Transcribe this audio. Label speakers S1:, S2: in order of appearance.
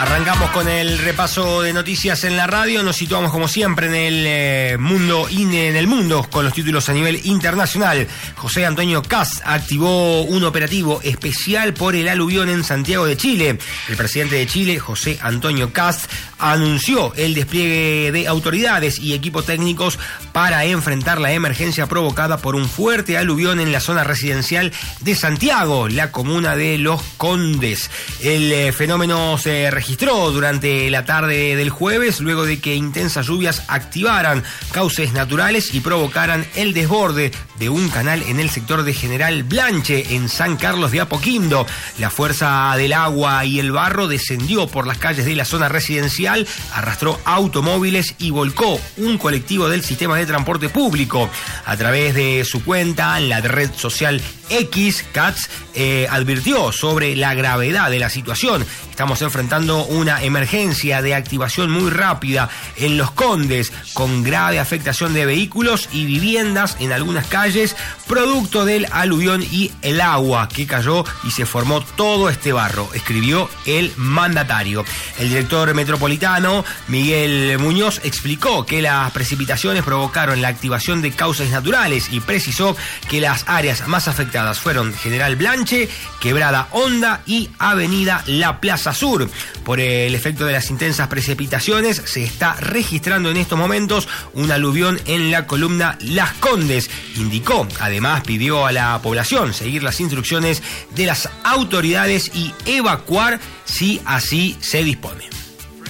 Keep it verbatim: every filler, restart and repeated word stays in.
S1: Arrancamos con el repaso de noticias en la radio. Nos situamos como siempre en el eh, mundo en el mundo con los títulos a nivel internacional. José Antonio Kast activó un operativo especial por el aluvión en Santiago de Chile. El presidente de Chile, José Antonio Kast, anunció el despliegue de autoridades y equipos técnicos para enfrentar la emergencia provocada por un fuerte aluvión en la zona residencial de Santiago, la comuna de Los Condes. El eh, fenómeno se registró durante la tarde del jueves, luego de que intensas lluvias activaran cauces naturales y provocaran el desborde de un canal en el sector de General Blanche, en San Carlos de Apoquindo. La fuerza del agua y el barro descendió por las calles de la zona residencial, arrastró automóviles y volcó un colectivo del sistema de transporte público. A través de su cuenta en la red social X, Kast eh, advirtió sobre la gravedad de la situación. Estamos enfrentando una emergencia de activación muy rápida en Los Condes, con grave afectación de vehículos y viviendas en algunas calles, producto del aluvión y el agua que cayó y se formó todo este barro, escribió el mandatario. El director metropolitano, Miguel Muñoz, explicó que las precipitaciones provocaron la activación de cauces naturales y precisó que las áreas más afectadas fueron General Blanche, Quebrada Honda y Avenida La Plaza Sur. Por el efecto de las intensas precipitaciones, se está registrando en estos momentos un aluvión en la columna Las Condes, indicó. Además, pidió a la población seguir las instrucciones de las autoridades y evacuar si así se dispone.